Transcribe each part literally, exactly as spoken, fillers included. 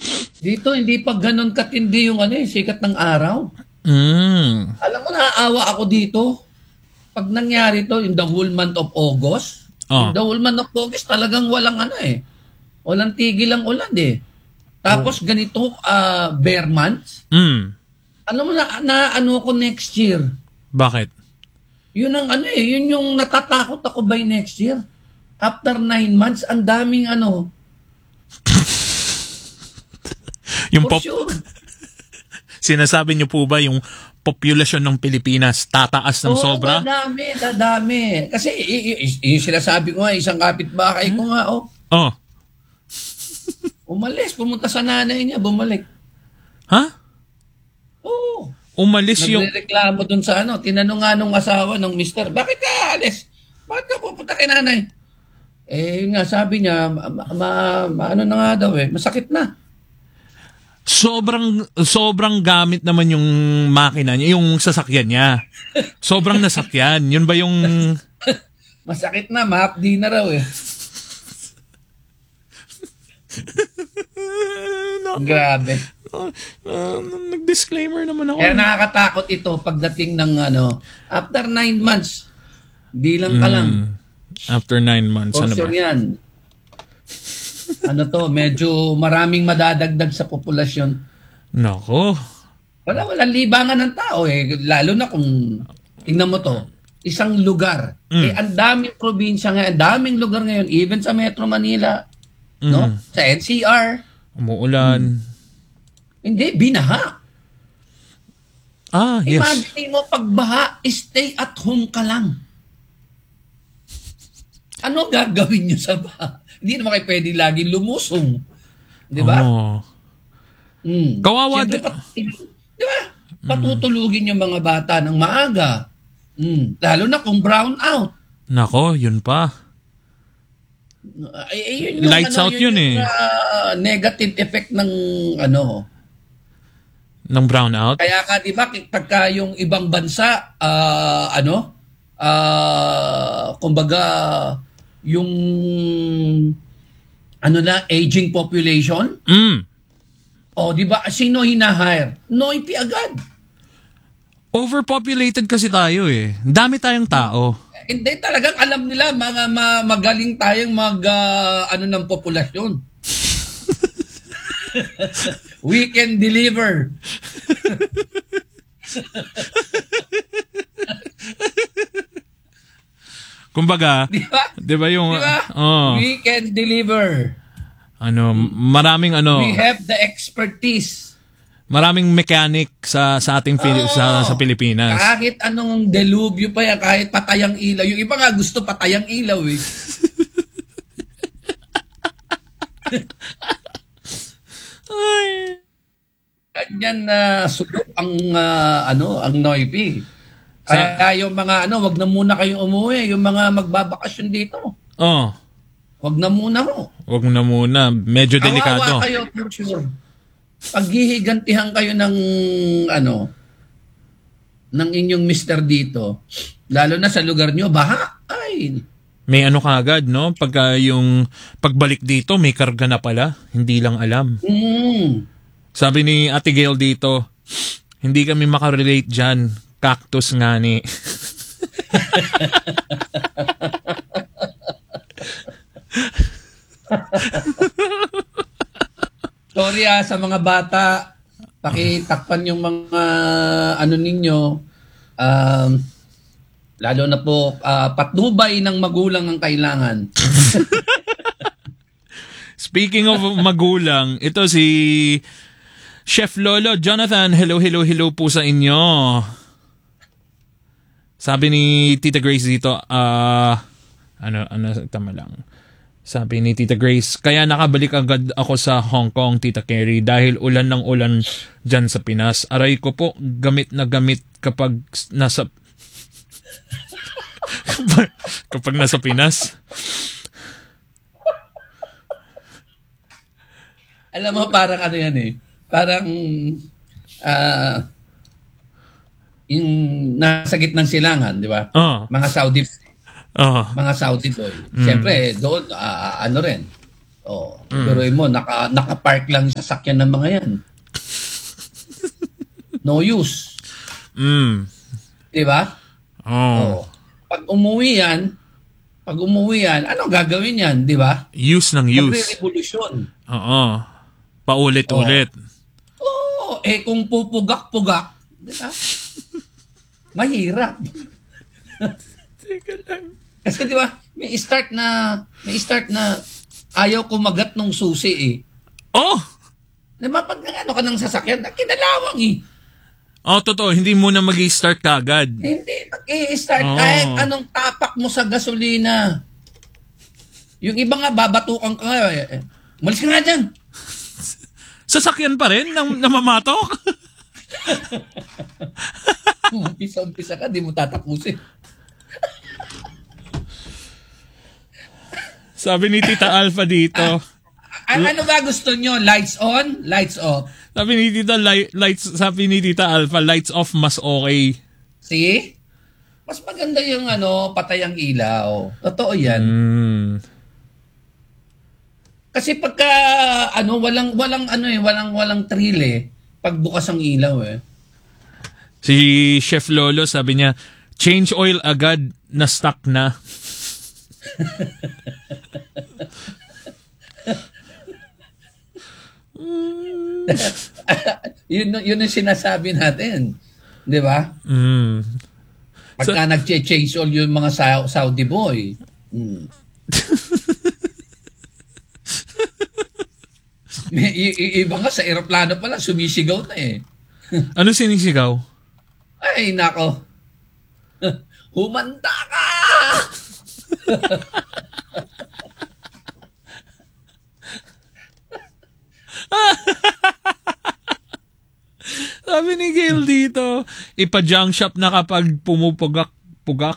Dito, hindi pa ganun katindi yung ano, eh, sikat ng araw. Mm. Alam mo, naaawa ako dito. Pag nangyari to in the whole month of August, Oh. in the whole month of August, talagang walang ano eh. Walang tigil ang ulan eh. Tapos ganito, uh, bare months. Mm. Alam mo na, na ano ko next year. Bakit? Yun ang ano eh, yun yung natatakot ako by next year. After nine months, ang daming ano. Yung For pop, sure. sinasabi niyo po ba yung populasyon ng Pilipinas tataas ng Oo, sobra? dadami, dadami. Kasi y- y- y- yung sinasabi ko nga, isang kapitbahay ko nga, oh, Oh. umalis, pumunta sa nanay niya, bumalik. Ha? Oo. Umalis yung... Nagrereklamo dun sa ano, tinanong nga nung asawa ng mister, bakit ka alis? Bakit ka pupunta kay nanay? Eh, yun nga, sabi niya, ma, ma- ma- ano na nga daw eh, masakit na. Sobrang sobrang gamit naman yung makina niya, yung sasakyan niya. Sobrang nasakyan. Yun ba yung... Masakit na, ma-updi na raw eh. Grabe. Uh, uh, nag-disclaimer naman ako. Kaya nakakatakot ito pagdating ng ano, after nine months, bilang ka lang. Mm, after nine months, For ano sure ba? yan. Ano to, medyo maraming madadagdag sa populasyon. Nako. Wala, walang libangan ng tao eh. Lalo na kung, tingnan mo to, isang lugar. Mm. Eh, ang daming probinsya ngayon, ang daming lugar ngayon, even sa Metro Manila, Mm. no? Sa N C R. Umuulan. Hmm. Hindi, binaha. Ah, yes. Imagine mo, pagbaha, stay at home ka lang. Ano gagawin nyo sa baha? Hindi naman kayo pwede laging lumusong. Di ba? Oh. Mm. Kawawa Siyempre, din. pat- di ba? Patutulugin yung mga bata ng maaga. Mm. Lalo na kung brown out. Nako, yun pa. Ay, ay, yun yung, Lights out yun yung, eh. uh, negative effect ng ano. Ng brownout. Kaya ka, di ba, pagka yung ibang bansa, ah, ano, ah, kumbaga, yung, ano na, aging population, Mm. o, di ba, sino hinahire? Noipi agad. Overpopulated kasi tayo eh. Dami tayong tao. Hindi, talagang alam nila, mga ma- magaling tayong mag, ah, ano ng populasyon. We can deliver. Kumbaga, Di ba? di ba yung... Di ba? Oh, We can deliver. ano, maraming ano, We have the expertise. maraming mechanic sa sa ating Pili- Oo. sa sa Pilipinas. Kahit anong delubyo pa yan, kahit patayang ilaw. Yung iba nga gusto patayang ilaw eh. Ay. Ganyan na sulok ang ah, ano, ang Noipi. Kaya yung mga ano, wag na muna kayong umuwi, yung mga magbabakasyon dito. Oh, Wag na muna mo. wag na muna. Medyo delikado. Kawawa kayo for sure. Paghihigantihan kayo ng ano, ng inyong mister dito, lalo na sa lugar nyo, baha. Ay, May ano kaagad, no? Pagka yung pagbalik dito, may karga na pala. Hindi lang alam. mm, Sabi ni Ate Gail dito, hindi kami makarelate dyan. Cactus nga ni. sorry ah, sa mga bata, pakitakpan yung mga ano ninyo, um, lalo na po, ah, patnubay ng magulang ang kailangan. Speaking of magulang, ito si Chef Lolo Jonathan. Hello, hello, hello po sa inyo. Sabi ni Tita Grace dito, ah, ano, ano, tama lang. Sabi ni Tita Grace, kaya nakabalik agad ako sa Hong Kong, Tita Carrie, dahil ulan ng ulan dyan sa Pinas. Aray ko po, gamit na gamit kapag nasa... kapag, kapag nasa Pinas. Alam mo, parang ano yan eh. Parang, ah, yung nasa gitnang silangan, di ba? Oh, Mga Saudi, oh. mga Saudi boy. Siyempre, doon, ah, ano rin, Oh, pero mo naka naka-park lang sa sasakyan ng mga 'yan. No use. Mm. 'Di ba? Oh. Oh. Pag umuwi 'yan, pag umuwi 'yan, ano gagawin 'yan, 'di ba? Use ng use. Magre-revolusyon. Oo. Paulit-ulit. Oh, eh kung pupugak-pugak, 'di ba? Mahirap. Teka lang. Kasi 'di ba, may start na may start na ayaw kumagat ng susi eh. Oh! Di ba pag ano ka ng sasakyan, kinalawang eh. Oh, totoo. Hindi mo na mag-i-start kagad. Hindi, mag-i-start Oh. kahit anong tapak mo sa gasolina. Yung iba nga, babatukan ka nga. Eh. Malis ka nga dyan. Sasakyan pa rin nang namamatok? Umpisa-umpisa ka, di mo tatapusin. Sabi ni Tita Alpha dito. Ang ano ba gusto nyo? Lights on? Lights off? Sabi ni Tita li- lights, sabi ni Tita Alpha, lights off mas okay. See? Mas maganda yung ano, patay ang ilaw. Totoo yan. Mm. Kasi pagka ano, walang walang ano eh, walang walang thrill eh. Pagbukas ang ilaw eh. Si Chef Lolo sabi niya, change oil agad, na stuck na. yun yun ang sinasabi natin. 'Di ba? Mm. Pagka so, nagche-change all yung mga Sa- Saudi boy. Mm. May i- i- iba nga sa eroplano pala sumisigaw na eh. Ano sinisigaw? Ay nako. Humanda ka! Sabi ni Gail dito, ipa-junk shop na kapag pumupugak-pugak.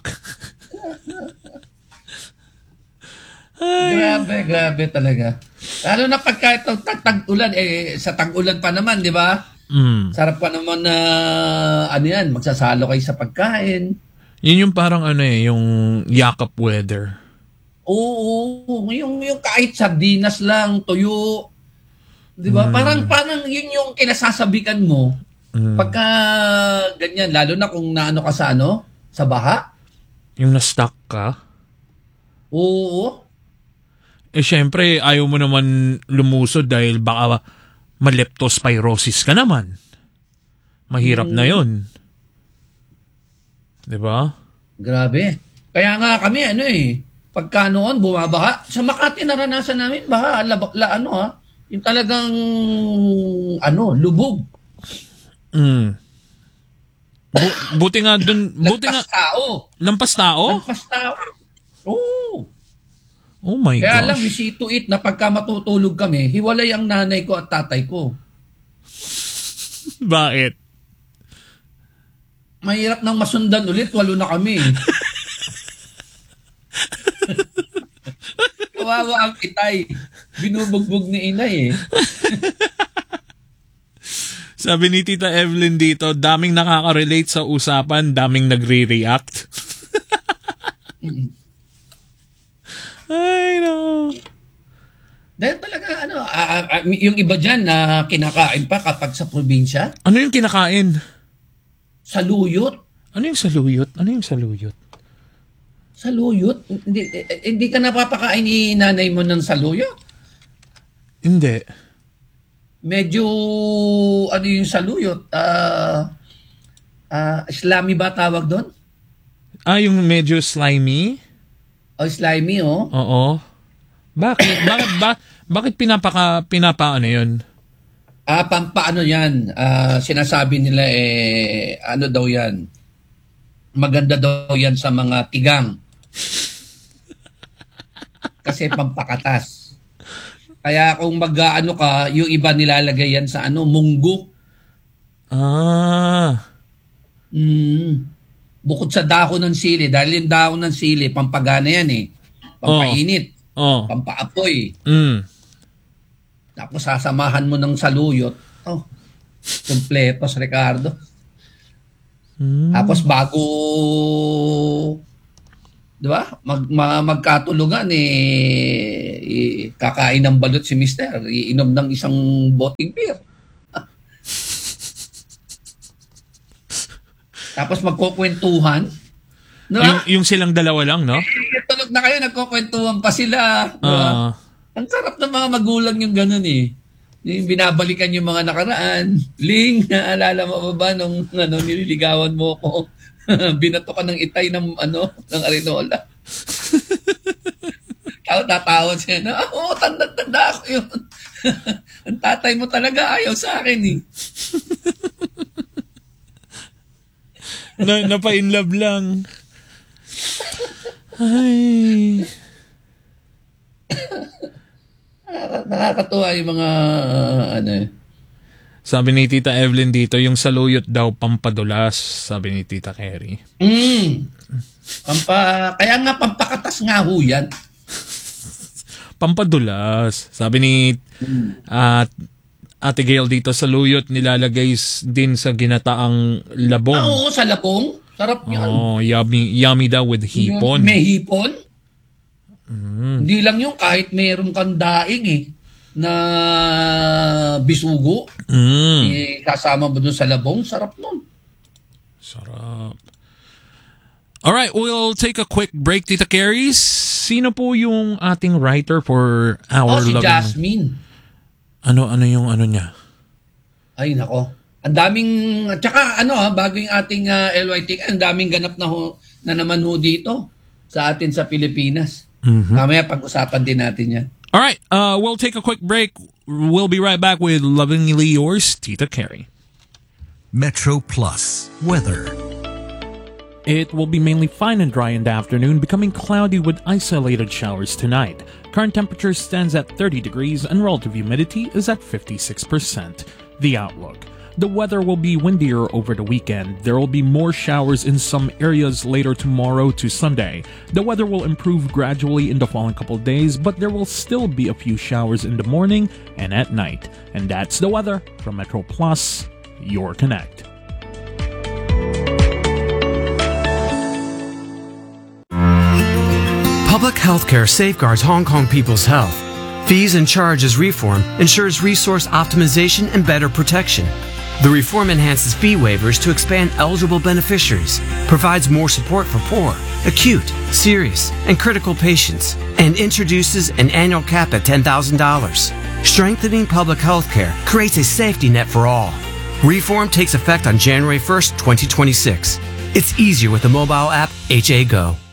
Grabe, grabe talaga. Lalo na pagka ito tag-ulan, eh, sa tag-ulan pa naman, di ba? Mm. Sarap pa naman na, ano yan, magsasalo kayo sa pagkain. Yun yung parang ano eh, yung yakap weather. Oo, yung, yung kahit sardinas lang, tuyo. Di ba? Mm. Parang, parang yun yung kinasasabikan mo. Mm. Pagka ganyan, lalo na kung naano ka sa ano, sa baha. Yung na-stuck ka. Oo. Eh syempre, ayaw mo naman lumusod dahil baka ma-leptospirosis ka naman. Mahirap Mm. na yun. Diba? Grabe. Kaya nga kami, ano eh, pagka noon, bumabaha. Sa Makati, naranasan namin, baha, la, la, ano ha, yung talagang, ano, lubog. Mm. Bu- buti nga dun, buti nga, Lampas tao. lampas tao? Lampas tao. Oo. Oh my Kaya gosh. lang, we see to it na pagka matutulog kami, hiwalay ang nanay ko at tatay ko. Bakit? Mahirap nang masundan ulit, walo na kami. Kawawa ang itay. Binubugbog ni inay eh. Sabi ni Tita Evelyn dito, daming nakaka-relate sa usapan, daming nagre-react. Ay, no. Dahil talaga, ano, ah, ah, yung iba dyan na kinakain pa kapag sa probinsya, Ano yung kinakain? saluyot. Ano yung saluyot? Ano yung saluyot? Saluyot? Hindi, eh, hindi ka napapakain ni nanay mo ng saluyot? Hindi. Medyo, ano yung saluyot? Ah, ah, Islami ba tawag doon? Ah, yung medyo slimy? O slimy, oh. Oo. Bakit? bakit ba? Bakit pinapaka pinapa ano 'yun? Ah, pampaano yan? Ah, sinasabi nila eh, ano daw yan? Maganda daw yan sa mga tigang. Kasi pampakatas. Kaya kung mag-ano ka, yung iba nilalagay yan sa ano, munggo. Ah. Mm. Bukod sa dahon ng sili, dahil yung dahon ng sili, pampagana yan eh. Pampainit, Oh. pampaapoy. Mm. Tapos sasamahan mo ng saluyot. Oh, kompletos, Ricardo. Mm. Tapos bago, di ba, mag, ma, magkatulugan eh, eh, kakain ng balot si mister, iinom ng isang boteng beer. Tapos magkukwentuhan. No? Yung, yung silang dalawa lang, no? Eh, tulog na kayo, nagkukwentuhan pa sila. Diba? Ah. Ang sarap ng mga magulang yung ganun eh. Yung binabalikan yung mga nakaraan. Ling, naalala mo ba ba nung ano, nililigawan mo ko? Binato ka ng itay ng ano, ng arenola. Tao tatawad siya na, oo, oh, tanda-tanda ako yun. Ang tatay mo talaga ayaw sa akin eh. na, napa-in love lang. Ay. Nakakatuwa yung mga uh, ano eh. Sabi ni Tita Evelyn dito, yung saluyot daw pampadulas, sabi ni Tita Carrie. Mm. Pampa, kaya nga pampakatas nga ho yan. Pampadulas. Sabi ni uh, Ate Gail dito, saluyot nilalagay din sa ginataang labong. Ah, oo, sa labong. Sarap yan. Oh, yummy, yummy daw with hipon. May hipon? Mm. Hindi lang yung kahit meron kang daing eh, na bisugo, Mm. eh, kasama mo dun sa labong, sarap nun. Sarap. Alright, we'll take a quick break, Tita Carrie. Sino po yung ating writer for our Oh, si loving- Jasmine. Ano, ano yung ano niya? Ay, nako. Ang daming, tsaka ano ha, bago yung ating uh, L Y T, ang daming ganap na, ho, na naman ho dito sa atin sa Pilipinas. Mm-hmm. Mamaya pag-usapan din natin yan. Alright, uh, we'll take a quick break. We'll be right back with Lovingly Yours, Tita Carrie. Metro Plus weather. It will be mainly fine and dry in the afternoon, becoming cloudy with isolated showers tonight. Current temperature stands at thirty degrees and relative humidity is at fifty-six percent. The outlook. The weather will be windier over the weekend. There will be more showers in some areas later tomorrow to Sunday. The weather will improve gradually in the following couple days, but there will still be a few showers in the morning and at night. And that's the weather from Metro Plus, your Connect. Public healthcare safeguards Hong Kong people's health. Fees and charges reform ensures resource optimization and better protection. The reform enhances fee waivers to expand eligible beneficiaries, provides more support for poor, acute, serious, and critical patients, and introduces an annual cap at ten thousand dollars. Strengthening public health care creates a safety net for all. Reform takes effect on January first, twenty twenty-six. It's easier with the mobile app H A Go.